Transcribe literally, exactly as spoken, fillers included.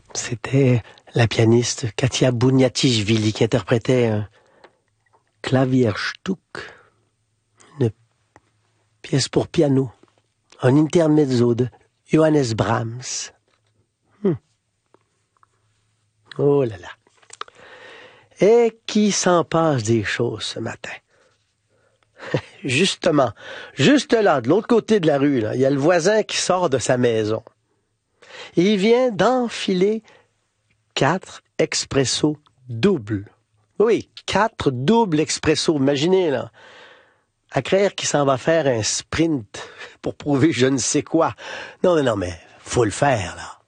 C'était la pianiste Katia Bouniatichvili qui interprétait un Klavierstück, une pièce pour piano, un intermezzo de Johannes Brahms. Hmm. Oh là là. Et qui s'en passe des choses ce matin? Justement, juste là, de l'autre côté de la rue, là, il y a le voisin qui sort de sa maison. Et il vient d'enfiler quatre expressos doubles. Oui, quatre doubles expressos. Imaginez, là. À croire qu'il s'en va faire un sprint pour prouver je ne sais quoi. Non, mais non, mais faut le faire, là.